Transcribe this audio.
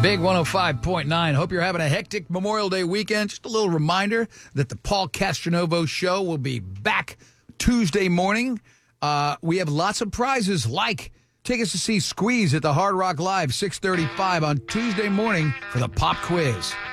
Big 105.9. Hope you're having a hectic Memorial Day weekend. Just a little reminder that the Paul Castronovo Show will be back Tuesday morning. We have lots of prizes, like tickets to see Squeeze at the Hard Rock Live, 6:35 on Tuesday morning for the pop quiz.